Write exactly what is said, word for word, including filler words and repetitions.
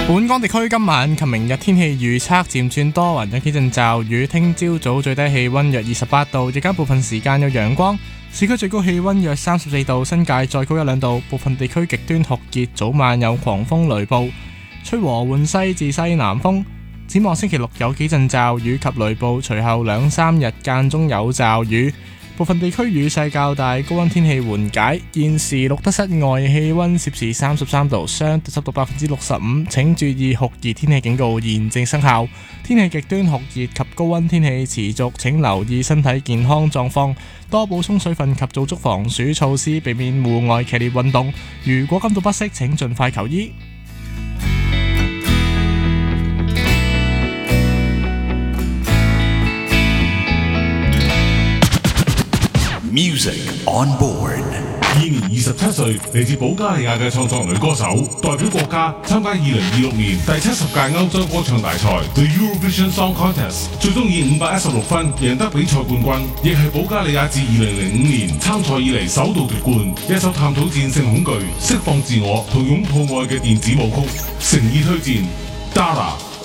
本港地區今晚及明日天氣預測漸轉多雲，有幾陣驟雨。聽朝早最低氣溫約二十八度，日間部分時間有陽光。市區最高氣溫約三十四度，新界再高一兩度。部分地區極端酷熱，早晚有狂風雷暴，吹和緩西至西南風。展望星期六有幾陣驟雨及雷暴，隨後兩三日間中有驟雨。部分地區雨勢較大，高溫天氣緩解。現時錄得室外氣溫攝氏三十三度，相對濕度百分之六十五。請注意酷熱天氣警告現正生效。天氣極端酷熱及高溫天氣持續，請留意身體健康狀況，多補充水分及做足防暑措施，避免戶外劇烈運動。如果感到不適，請盡快求醫。 Music on board。 現年二十七歲，嚟自保加利亞嘅創作女歌手，代表國家參加二零二六年第七十屆歐洲歌唱大賽 The Eurovision Song Contest， 最終以五百一十六分贏得比賽冠軍，亦係保加利亞自二零零五年參賽以嚟首度奪冠。一首探討戰勝恐懼、釋放自我同擁抱愛嘅電子舞曲，誠意推薦 Dara。